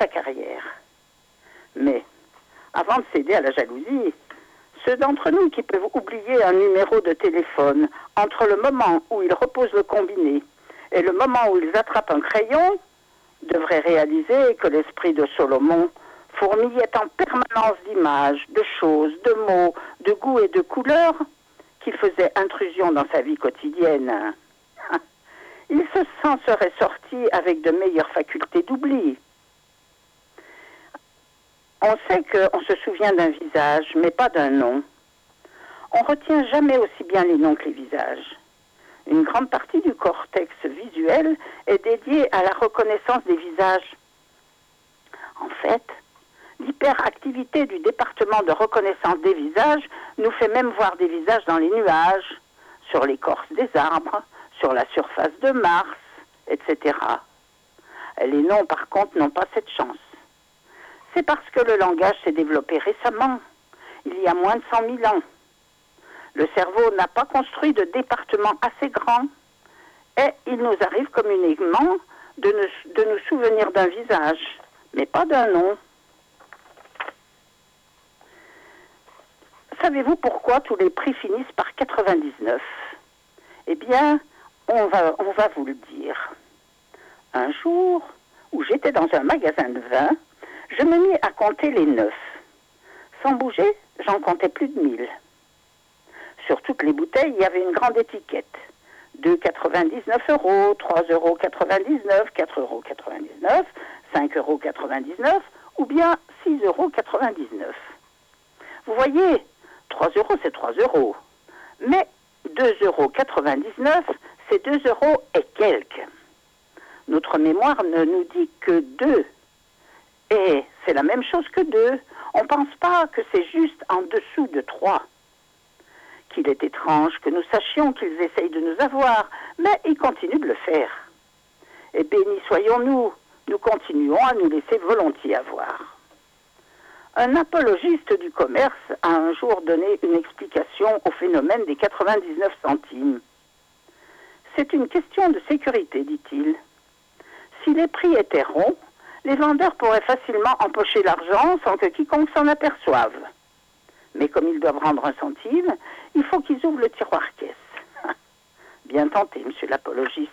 sa carrière. Mais, avant de céder à la jalousie, ceux d'entre nous qui peuvent oublier un numéro de téléphone entre le moment où ils reposent le combiné et le moment où ils attrapent un crayon devraient réaliser que l'esprit de Salomon fourmillait en permanence d'images, de choses, de mots, de goûts et de couleurs qui faisaient intrusion dans sa vie quotidienne. Il s'en serait sorti avec de meilleures facultés d'oubli. On sait qu'on se souvient d'un visage, mais pas d'un nom. On retient jamais aussi bien les noms que les visages. Une grande partie du cortex visuel est dédiée à la reconnaissance des visages. En fait, l'hyperactivité du département de reconnaissance des visages nous fait même voir des visages dans les nuages, sur l'écorce des arbres, sur la surface de Mars, etc. Les noms, par contre, n'ont pas cette chance. C'est parce que le langage s'est développé récemment, il y a moins de 100 000 ans. Le cerveau n'a pas construit de département assez grand et il nous arrive communément de nous souvenir d'un visage, mais pas d'un nom. Savez-vous pourquoi tous les prix finissent par 99 ? Eh bien, on va vous le dire. Un jour où j'étais dans un magasin de vin, je me mis à compter les 9. Sans bouger, j'en comptais plus de 1000. Sur toutes les bouteilles, il y avait une grande étiquette. 2,99 €, 3,99 €, 4,99 €, 5,99 € ou bien 6,99 €. Vous voyez, 3 €, c'est 3 €. Mais 2,99 €, c'est 2 € et quelques. Notre mémoire ne nous dit que 2. Et c'est la même chose que 2. On ne pense pas que c'est juste en dessous de 3. Qu'il est étrange que nous sachions qu'ils essayent de nous avoir, mais ils continuent de le faire. Et bénis soyons-nous, nous continuons à nous laisser volontiers avoir. Un apologiste du commerce a un jour donné une explication au phénomène des 99 centimes. C'est une question de sécurité, dit-il. Si les prix étaient ronds, les vendeurs pourraient facilement empocher l'argent sans que quiconque s'en aperçoive. Mais comme ils doivent rendre un centime, il faut qu'ils ouvrent le tiroir caisse. Bien tenté, monsieur l'apologiste.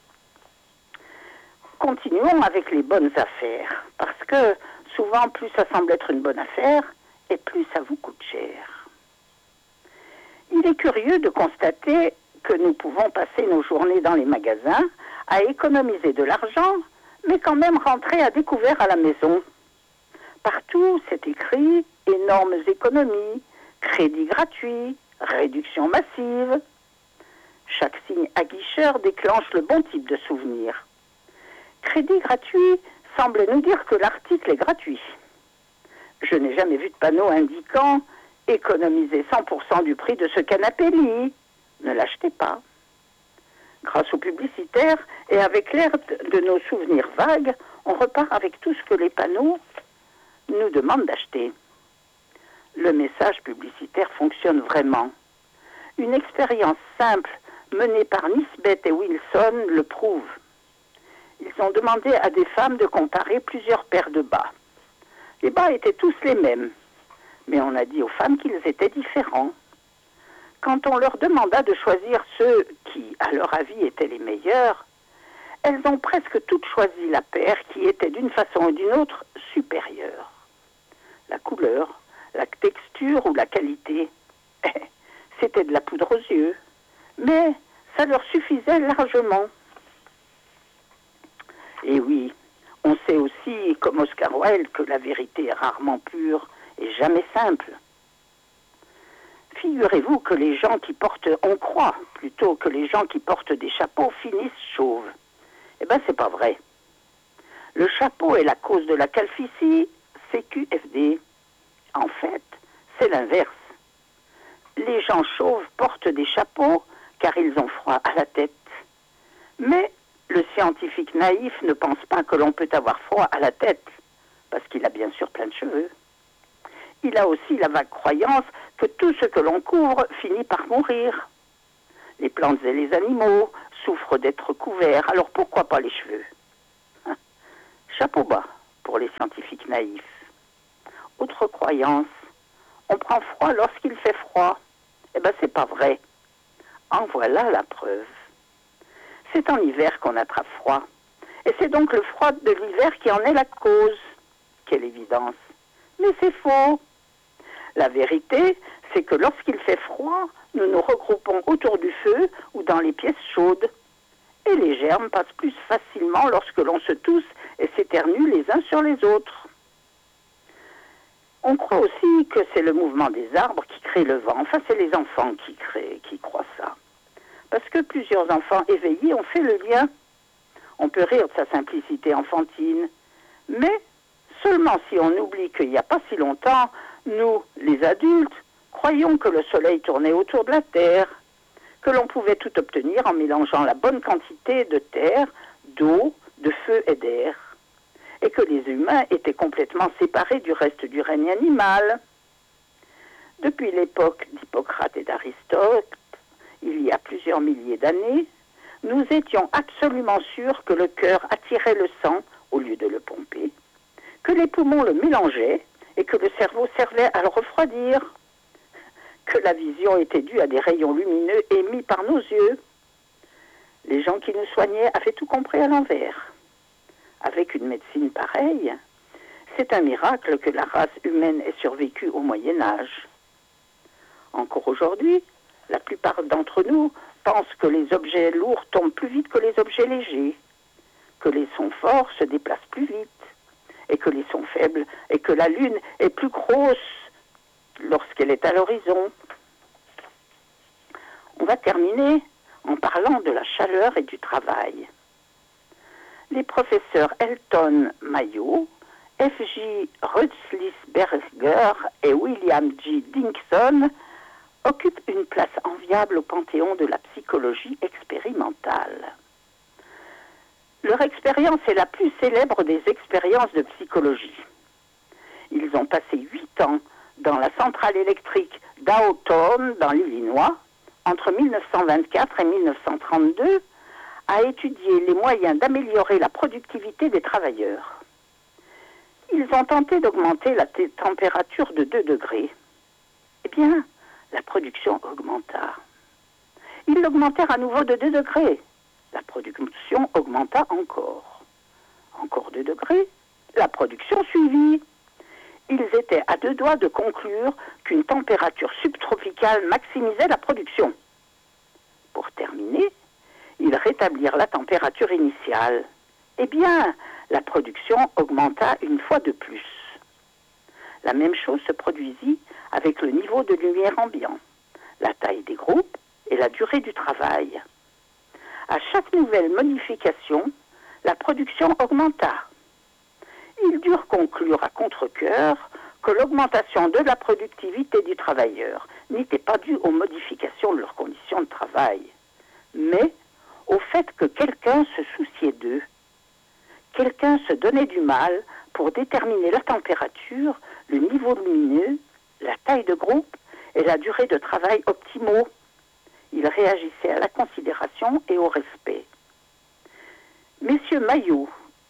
Continuons avec les bonnes affaires, parce que souvent, plus ça semble être une bonne affaire, et plus ça vous coûte cher. Il est curieux de constater que nous pouvons passer nos journées dans les magasins à économiser de l'argent, mais quand même rentrer à découvert à la maison. Partout, c'est écrit « énormes économies »,« crédit gratuit »,« réduction massive ». Chaque signe aguicheur déclenche le bon type de souvenir. Crédit gratuit semble nous dire que l'article est gratuit. Je n'ai jamais vu de panneau indiquant « économisez 100% du prix de ce canapé-lit ». Ne l'achetez pas. Grâce aux publicitaires et avec l'air de nos souvenirs vagues, on repart avec tout ce que les panneaux nous demandent d'acheter. Le message publicitaire fonctionne vraiment. Une expérience simple menée par Nisbet et Wilson le prouve. Ils ont demandé à des femmes de comparer plusieurs paires de bas. Les bas étaient tous les mêmes, mais on a dit aux femmes qu'ils étaient différents. Quand on leur demanda de choisir ceux qui, à leur avis, étaient les meilleurs, elles ont presque toutes choisi la paire qui était d'une façon ou d'une autre supérieure. La couleur, la texture ou la qualité, c'était de la poudre aux yeux, mais ça leur suffisait largement. Et oui, on sait aussi, comme Oscar Wilde, que la vérité est rarement pure et jamais simple. Figurez-vous que les gens qui portent, on croit plutôt que les gens qui portent des chapeaux finissent chauves. Eh bien, c'est pas vrai. Le chapeau est la cause de la calvitie, CQFD. En fait, c'est l'inverse. Les gens chauves portent des chapeaux car ils ont froid à la tête. Mais le scientifique naïf ne pense pas que l'on peut avoir froid à la tête, parce qu'il a bien sûr plein de cheveux. Il a aussi la vague croyance que tout ce que l'on couvre finit par mourir. Les plantes et les animaux souffrent d'être couverts, alors pourquoi pas les cheveux ? Chapeau bas, pour les scientifiques naïfs. Autre croyance, on prend froid lorsqu'il fait froid. Eh bien, c'est pas vrai. En voilà la preuve. C'est en hiver qu'on attrape froid. Et c'est donc le froid de l'hiver qui en est la cause. Quelle évidence. Mais c'est faux. La vérité, c'est que lorsqu'il fait froid, nous nous regroupons autour du feu ou dans les pièces chaudes. Et les germes passent plus facilement lorsque l'on se tousse et s'éternue les uns sur les autres. On croit aussi que c'est le mouvement des arbres qui crée le vent. Enfin, c'est les enfants qui croient ça. Parce que plusieurs enfants éveillés ont fait le lien. On peut rire de sa simplicité enfantine, mais seulement si on oublie qu'il n'y a pas si longtemps, nous, les adultes, croyons que le soleil tournait autour de la Terre, que l'on pouvait tout obtenir en mélangeant la bonne quantité de terre, d'eau, de feu et d'air, et que les humains étaient complètement séparés du reste du règne animal. Depuis l'époque d'Hippocrate et d'Aristote, il y a plusieurs milliers d'années, nous étions absolument sûrs que le cœur attirait le sang au lieu de le pomper, que les poumons le mélangeaient et que le cerveau servait à le refroidir, que la vision était due à des rayons lumineux émis par nos yeux. Les gens qui nous soignaient avaient tout compris à l'envers. Avec une médecine pareille, c'est un miracle que la race humaine ait survécu au Moyen-Âge. Encore aujourd'hui, la plupart d'entre nous pensent que les objets lourds tombent plus vite que les objets légers, que les sons forts se déplacent plus vite, et que les sons faibles, et que la lune est plus grosse lorsqu'elle est à l'horizon. On va terminer en parlant de la chaleur et du travail. Les professeurs Elton Mayo, F.J. Rutzlisberger et William G. Dickinson occupent une place enviable au panthéon de la psychologie expérimentale. Leur expérience est la plus célèbre des expériences de psychologie. Ils ont passé 8 ans dans la centrale électrique d'Hawthorne, dans l'Illinois, entre 1924 et 1932, à étudier les moyens d'améliorer la productivité des travailleurs. Ils ont tenté d'augmenter la température de 2 degrés. Eh bien, la production augmenta. Ils l'augmentèrent à nouveau de 2 degrés. La production augmenta encore. Encore 2 degrés, la production suivit. Ils étaient à 2 doigts de conclure qu'une température subtropicale maximisait la production. Pour terminer, ils rétablirent la température initiale. Eh bien, la production augmenta une fois de plus. La même chose se produisit avec le niveau de lumière ambiant, la taille des groupes et la durée du travail. À chaque nouvelle modification, la production augmenta. Ils durent conclure à contre-cœur que l'augmentation de la productivité du travailleur n'était pas due aux modifications de leurs conditions de travail, mais au fait que quelqu'un se souciait d'eux. Quelqu'un se donnait du mal pour déterminer la température, le niveau lumineux, la taille de groupe et la durée de travail optimaux. Il réagissait à la considération et au respect. Messieurs Mayo,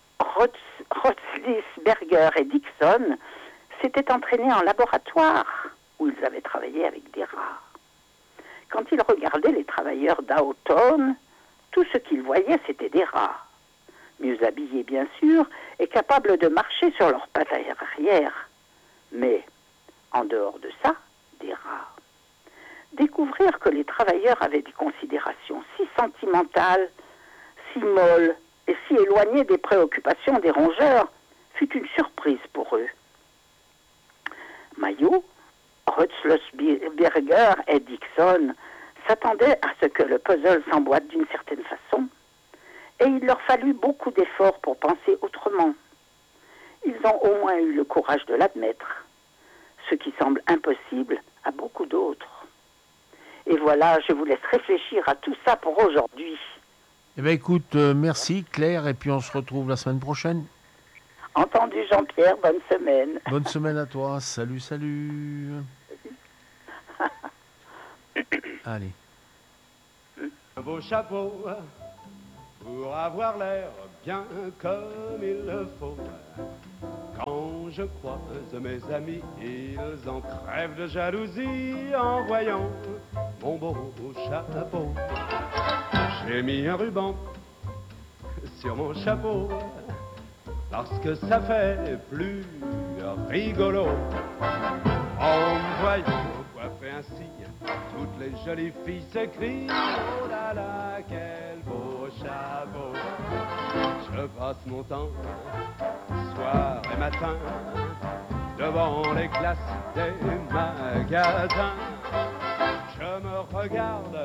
Rotzlisberger et Dickinson s'étaient entraînés en laboratoire où ils avaient travaillé avec des rats. Quand ils regardaient les travailleurs d'Hawthorne, tout ce qu'ils voyaient, c'était des rats. Mieux habillés, bien sûr, et capables de marcher sur leurs pattes arrière. Mais, en dehors de ça, des rats. Découvrir que les travailleurs avaient des considérations si sentimentales, si molles et si éloignées des préoccupations des rongeurs fut une surprise pour eux. Mayo, Rutzlisberger et Dickinson s'attendaient à ce que le puzzle s'emboîte d'une certaine façon, et il leur fallut beaucoup d'efforts pour penser autrement. Ils ont au moins eu le courage de l'admettre, ce qui semble impossible à beaucoup d'autres. Et voilà, je vous laisse réfléchir à tout ça pour aujourd'hui. Eh bien écoute, merci Claire, et puis on se retrouve la semaine prochaine. Entendu Jean-Pierre, bonne semaine. Bonne semaine à toi, salut, salut. Allez. Un beau chapeau pour avoir l'air bien comme il le faut. Quand je croise mes amis, ils en crèvent de jalousie en voyant mon beau chapeau. J'ai mis un ruban sur mon chapeau parce que ça fait plus rigolo. En me voyant coiffé ainsi, toutes les jolies filles s'écrient: oh là là, quel beau chapeau. Je passe mon temps, soir et matin, devant les glaces des magasins. Je me regarde